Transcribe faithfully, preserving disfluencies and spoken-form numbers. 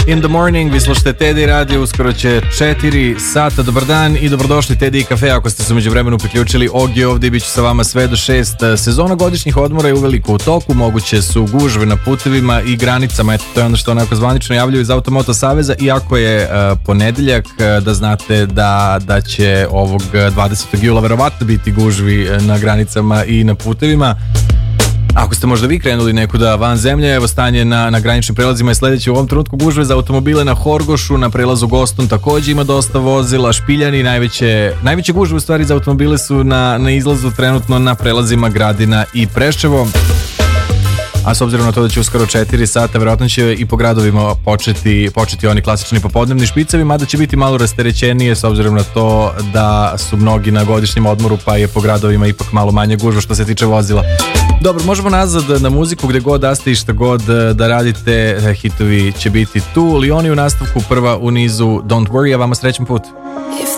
In the morning, vi slušate Teddy radio, uskoro će četiri sata. Dobar dan i dobrodošli Teddy Cafe. Ako ste se umeđu vremenu priključili, Ogi ovdje i bit ću sa vama sve do šest. Sezona godišnjih odmora je uveliko u toku, moguće su gužve na putevima i granicama. Eto, to je ono što onako zvanično javljaju iz Automoto Saveza. Iako je uh, ponedeljak, uh, da znate da, da će ovog dvadesetog jula verovatno biti gužvi na granicama i na putevima. Ako ste možda vi krenuli nekuda van zemlje, evo stanje na, na graničnim prelazima je sljedeće. U ovom trenutku gužve za automobile na Horgošu, na prelazu Goston također ima dosta vozila, Špiljani, najveće, najveće gužve u stvari za automobile su na, na izlazu trenutno na prelazima Gradina i Preševo. A s obzirom na to da će uskoro četiri sata, vjerojatno će i po gradovima početi, početi oni klasični popodnevni špicevi, mada će biti malo rasterećenije s obzirom na to da su mnogi na godišnjem odmoru, pa je po gradovima ipak malo manje gužva što se tiče vozila. Dobro, možemo nazad na muziku, gdje god da ste i šta god da radite, hitovi će biti tu. Leoni u nastavku, prva u nizu Don't Worry, a vama srećan put. If